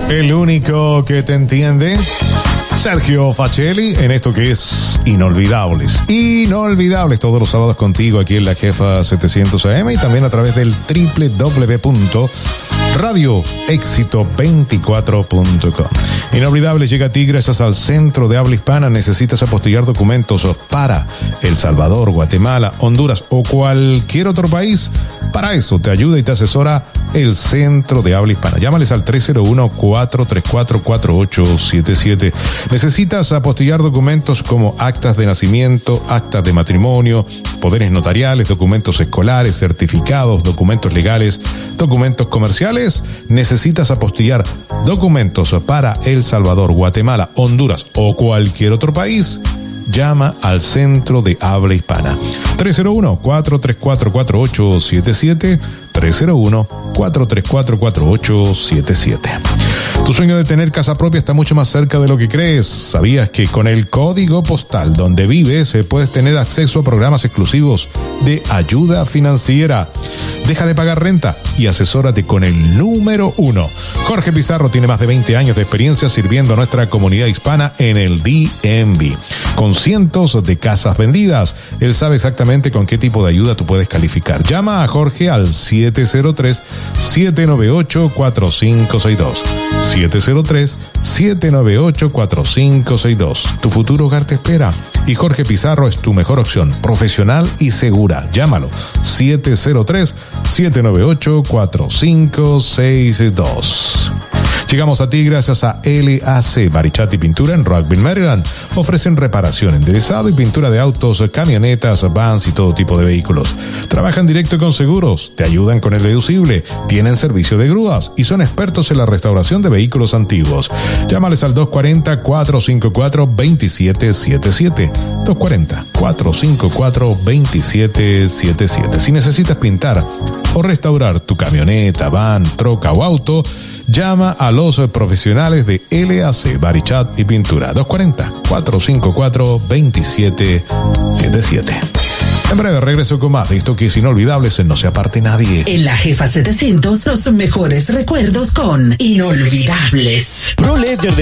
El único que te entiende, Sergio Facelli, en esto que es Inolvidables. Inolvidables todos los sábados contigo aquí en la Jefa 700 AM y también a través del www.radioexito24.com. Inolvidables llega a ti gracias al Centro de Habla Hispana. Necesitas apostillar documentos para El Salvador, Guatemala, Honduras o cualquier otro país. Para eso te ayuda y te asesora el Centro de Habla Hispana. Llámales al 301-434-4877. Necesitas apostillar documentos como actas de nacimiento, actas de matrimonio, poderes notariales, documentos escolares, certificados, documentos legales, documentos comerciales. Necesitas apostillar documentos para El Salvador, Guatemala, Honduras o cualquier otro país. Llama al Centro de Habla Hispana. 301-434-4877. 301-434-4877. Tu sueño de tener casa propia está mucho más cerca de lo que crees. ¿Sabías que con el código postal donde vives puedes tener acceso a programas exclusivos de ayuda financiera? Deja de pagar renta y asesórate con el número 1. Jorge Pizarro tiene más de 20 años de experiencia sirviendo a nuestra comunidad hispana en el DMV. Con cientos de casas vendidas, él sabe exactamente con qué tipo de ayuda tú puedes calificar. Llama a Jorge al 703-798-4562. 703-798-4562. Tu futuro hogar te espera y Jorge Pizarro es tu mejor opción, profesional y segura. Llámalo 703-798-4562. Llegamos a ti gracias a LAC Barichat y Pintura en Rockville, Maryland. Ofrecen reparación, enderezado y pintura de autos, camionetas, vans y todo tipo de vehículos. Trabajan directo con seguros, te ayudan con el deducible, tienen servicio de grúas y son expertos en la restauración de vehículos antiguos. Llámales al 240-454-2777. 240-454-2777. Si necesitas pintar o restaurar tu camioneta, van, troca o auto, llama a los profesionales de LAC Barichat y Pintura. 240-454-2777. En breve regreso con más de esto que es Inolvidables en No Se Aparte Nadie. En la Jefa 700, los mejores recuerdos con Inolvidables. Pro Ledger